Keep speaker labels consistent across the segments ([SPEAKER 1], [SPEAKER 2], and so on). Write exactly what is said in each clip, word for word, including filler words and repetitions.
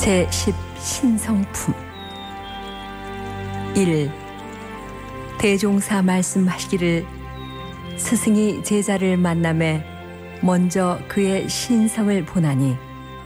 [SPEAKER 1] 제십 신성품 일. 대종사 말씀하시기를 스승이 제자를 만남에 먼저 그의 신성을 보나니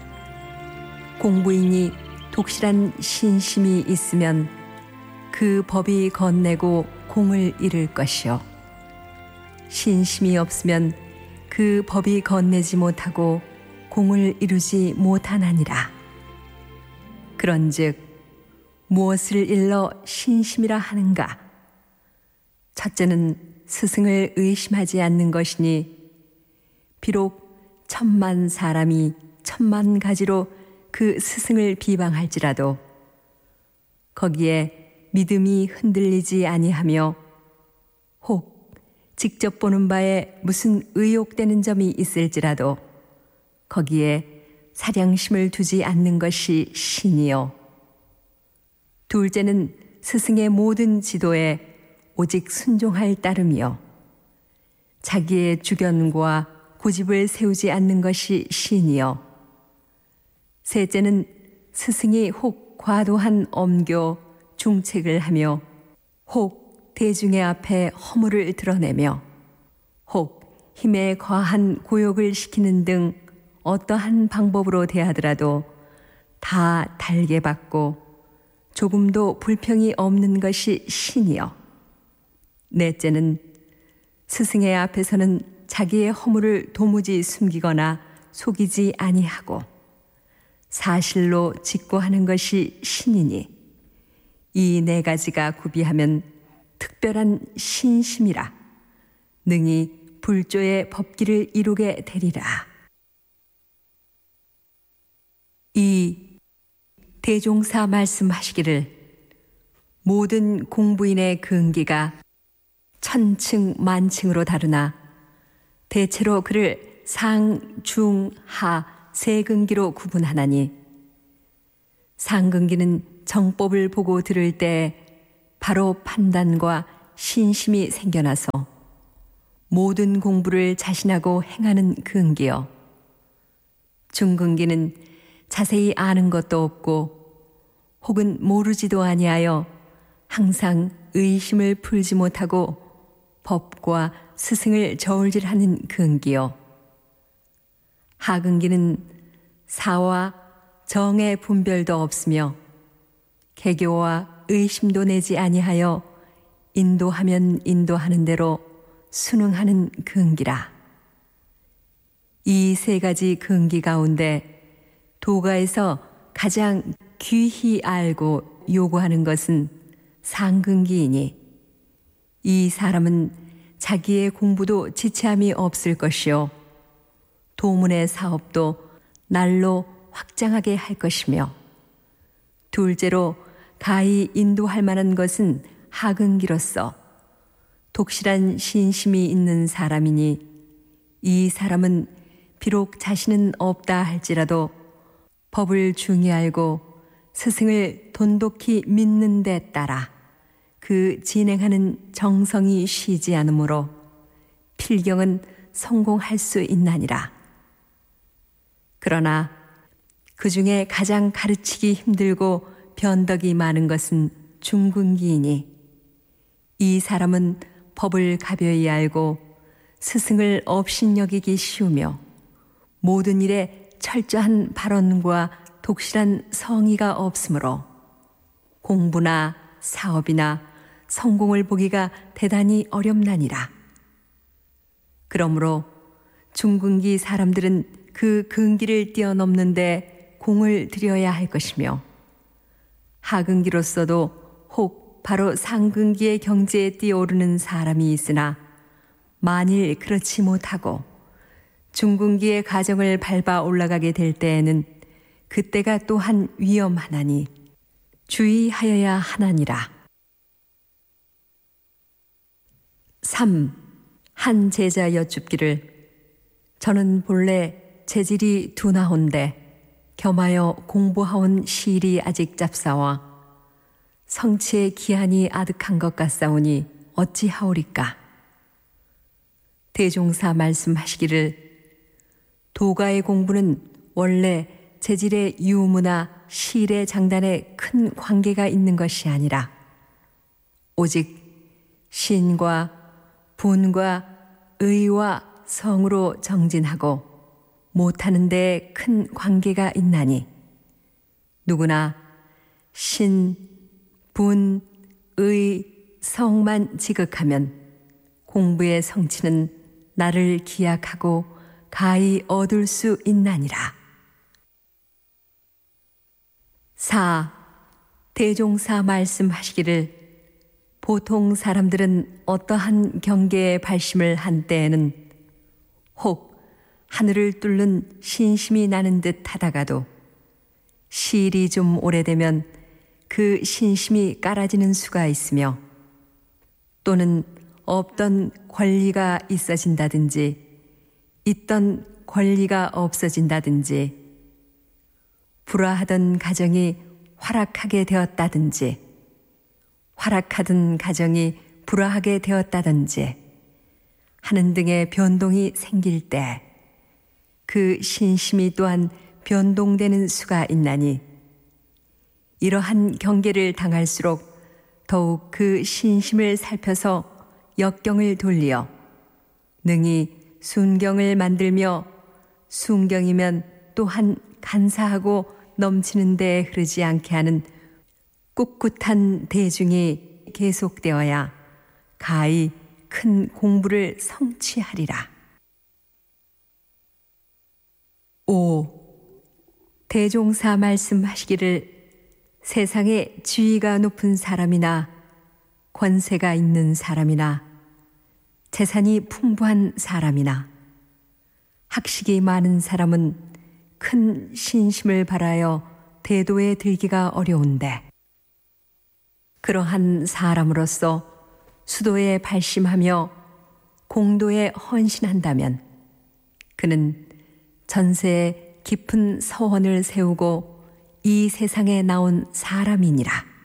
[SPEAKER 1] 공부인이 독실한 신심이 있으면 그 법이 건네고 공을 이룰 것이요 신심이 없으면 그 법이 건네지 못하고 공을 이루지 못하나니라. 그런즉 무엇을 일러 신심이라 하는가? 첫째는 스승을 의심하지 않는 것이니 비록 천만 사람이 천만 가지로 그 스승을 비방할지라도 거기에 믿음이 흔들리지 아니하며 혹 직접 보는 바에 무슨 의혹되는 점이 있을지라도 거기에 사량심을 두지 않는 것이 신이요. 둘째는 스승의 모든 지도에 오직 순종할 따름이요. 자기의 주견과 고집을 세우지 않는 것이 신이요. 셋째는 스승이 혹 과도한 엄교, 중책을 하며 혹 대중의 앞에 허물을 드러내며 혹 힘에 과한 고욕을 시키는 등 어떠한 방법으로 대하더라도 다 달게 받고 조금도 불평이 없는 것이 신이요. 넷째는 스승의 앞에서는 자기의 허물을 도무지 숨기거나 속이지 아니하고 사실로 직고하는 것이 신이니 이 네 가지가 구비하면 특별한 신심이라 능히 불조의 법기를 이루게 되리라. 이. 대종사 말씀하시기를 모든 공부인의 근기가 천층 만층으로 다르나 대체로 그를 상, 중, 하 세 근기로 구분하나니 상근기는 정법을 보고 들을 때 바로 판단과 신심이 생겨나서 모든 공부를 자신하고 행하는 근기요. 중근기는 자세히 아는 것도 없고 혹은 모르지도 아니하여 항상 의심을 풀지 못하고 법과 스승을 저울질하는 근기요. 하근기는 사와 정의 분별도 없으며 개교와 의심도 내지 아니하여 인도하면 인도하는 대로 순응하는 근기라. 이 세 가지 근기 가운데 도가에서 가장 귀히 알고 요구하는 것은 상근기이니 이 사람은 자기의 공부도 지체함이 없을 것이요 도문의 사업도 날로 확장하게 할 것이며 둘째로 가히 인도할 만한 것은 하근기로서 독실한 신심이 있는 사람이니 이 사람은 비록 자신은 없다 할지라도 법을 중히 알고 스승을 돈독히 믿는 데 따라 그 진행하는 정성이 쉬지 않으므로 필경은 성공할 수 있나니라. 그러나 그 중에 가장 가르치기 힘들고 변덕이 많은 것은 중근기이니 이 사람은 법을 가벼이 알고 스승을 업신여기기 쉬우며 모든 일에 철저한 발언과 독실한 성의가 없으므로 공부나 사업이나 성공을 보기가 대단히 어렵나니라. 그러므로 중근기 사람들은 그 근기를 뛰어넘는데 공을 들여야 할 것이며 하근기로서도 혹 바로 상근기의 경지에 뛰어오르는 사람이 있으나 만일 그렇지 못하고 중근기의 가정을 밟아 올라가게 될 때에는 그때가 또한 위험하나니 주의하여야 하나니라. 삼. 한 제자 여쭙기를 저는 본래 재질이 둔하온데 겸하여 공부하온 시일이 아직 짭사와 성취의 기한이 아득한 것 같사오니 어찌하오리까? 대종사 말씀하시기를 도가의 공부는 원래 재질의 유무나 실의 장단에 큰 관계가 있는 것이 아니라 오직 신과 분과 의와 성으로 정진하고 못하는 데에 큰 관계가 있나니 누구나 신, 분, 의, 성만 지극하면 공부의 성취는 나를 기약하고 가히 얻을 수 있나니라. 사. 대종사 말씀하시기를 보통 사람들은 어떠한 경계에 발심을 한 때에는 혹 하늘을 뚫는 신심이 나는 듯 하다가도 시일이 좀 오래되면 그 신심이 깔아지는 수가 있으며 또는 없던 권리가 있어진다든지 있던 권리가 없어진다든지 불화하던 가정이 활락하게 되었다든지 활락하던 가정이 불화하게 되었다든지 하는 등의 변동이 생길 때 그 신심이 또한 변동되는 수가 있나니 이러한 경계를 당할수록 더욱 그 신심을 살펴서 역경을 돌리어 능히 순경을 만들며 순경이면 또한 간사하고 넘치는 데에 흐르지 않게 하는 꿋꿋한 대중이 계속되어야 가히 큰 공부를 성취하리라. 오. 대종사 말씀하시기를 세상에 지위가 높은 사람이나 권세가 있는 사람이나 재산이 풍부한 사람이나 학식이 많은 사람은 큰 신심을 발하여 대도에 들기가 어려운데 그러한 사람으로서 수도에 발심하며 공도에 헌신한다면 그는 전세에 깊은 서원을 세우고 이 세상에 나온 사람이니라.